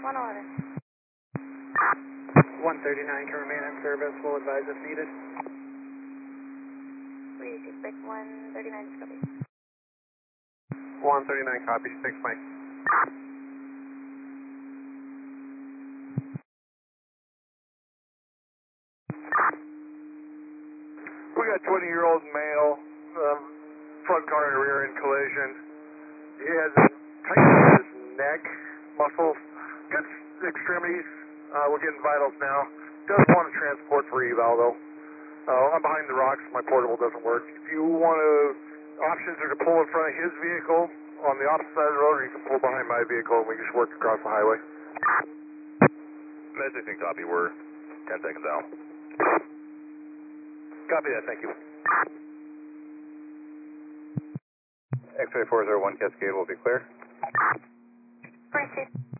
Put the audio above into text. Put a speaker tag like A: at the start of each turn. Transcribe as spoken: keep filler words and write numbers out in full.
A: one eleven.
B: one thirty-nine can remain in service. We'll advise if needed.
A: Please expect one thirty-nine, copy.
C: one thirty-nine, copy. Thanks, Mike. We got twenty-year-old male, um, front car and rear end collision. He has a tightness in his neck, muscles, good extremities. Uh, we're getting vitals now. Does want to transport for eval though. Uh, I'm behind the rocks. My portable doesn't work. If you want to, options are to pull in front of his vehicle on the opposite side of the road, or you can pull behind my vehicle and we can just work across the highway.
D: Message and copy. We're ten seconds out.
C: Copy that. Thank you.
D: X-ray four zero one Cascade will be clear.
A: Appreciate